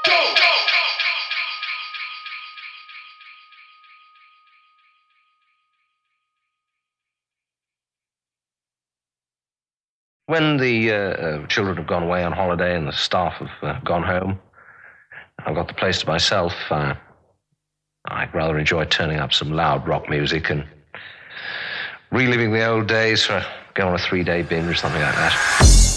When the children have gone away on holiday and the staff have gone home, I've got the place to myself. I rather enjoy turning up some loud rock music and reliving the old days, go on a 3-day binge or something like that.